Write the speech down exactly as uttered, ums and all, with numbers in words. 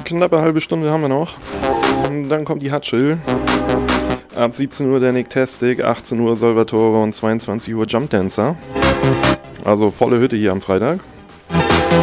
knappe halbe Stunde haben wir noch. Und dann kommt die Hutchill. Ab siebzehn Uhr der Nicktastic, achtzehn Uhr Salvatore und zweiundzwanzig Uhr Jump Dancer. Also volle Hütte hier am Freitag.